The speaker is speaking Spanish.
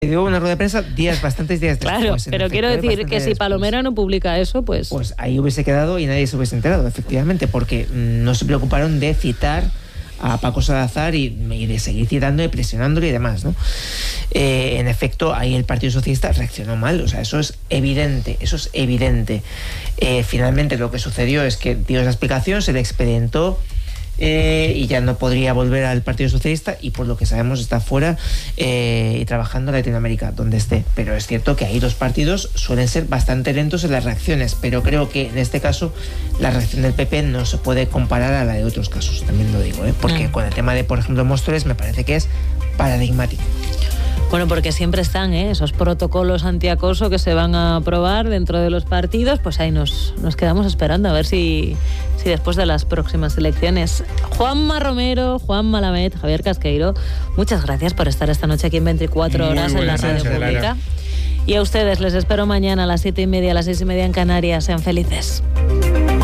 dio una rueda de prensa bastantes días después. Claro, pero quiero decir que si Palomera no publica eso, pues... Pues ahí hubiese quedado y nadie se hubiese enterado, efectivamente, porque no se preocuparon de citar a Paco Salazar y de seguir citando y presionándolo y demás, ¿no? En efecto, ahí el Partido Socialista reaccionó mal, o sea, eso es evidente. Finalmente lo que sucedió es que dio esa explicación, se le expedientó y ya no podría volver al Partido Socialista y por lo que sabemos está fuera y trabajando en Latinoamérica, donde esté. Pero es cierto que ahí los partidos suelen ser bastante lentos en las reacciones, pero creo que en este caso la reacción del PP no se puede comparar a la de otros casos, también lo digo, porque con el tema de, por ejemplo, Móstoles me parece que es paradigmático. Bueno, porque siempre están esos protocolos antiacoso que se van a aprobar dentro de los partidos, pues ahí nos quedamos esperando a ver si después de las próximas elecciones. Juanma Romero, Juan Malamed, Javier Casqueiro, muchas gracias por estar esta noche aquí en 24 horas en la Radio Pública. Y a ustedes les espero mañana a las 7:30, a las 6:30 en Canarias. Sean felices.